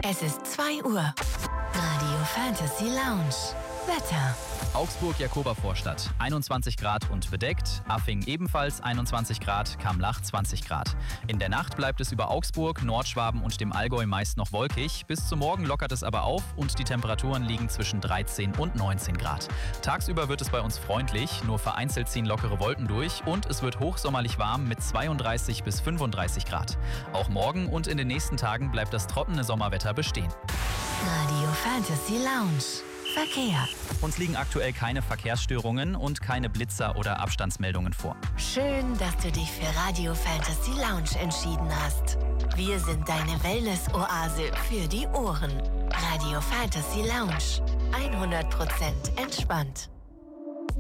Es ist 2 Uhr. Radio Fantasy Lounge. Wetter. Augsburg, Jakobervorstadt, 21 Grad und bedeckt. Affing ebenfalls 21 Grad, Kamlach 20 Grad. In der Nacht bleibt es über Augsburg, Nordschwaben und dem Allgäu meist noch wolkig. Bis zum Morgen lockert es aber auf und die Temperaturen liegen zwischen 13 und 19 Grad. Tagsüber wird es bei uns freundlich, nur vereinzelt ziehen lockere Wolken durch und es wird hochsommerlich warm mit 32 bis 35 Grad. Auch morgen und in den nächsten Tagen bleibt das trockene Sommerwetter bestehen. Radio Fantasy Lounge. Verkehr. Uns liegen aktuell keine Verkehrsstörungen und keine Blitzer oder Abstandsmeldungen vor. Schön, dass du dich für Radio Fantasy Lounge entschieden hast. Wir sind deine Wellness-Oase für die Ohren. Radio Fantasy Lounge. 100% entspannt.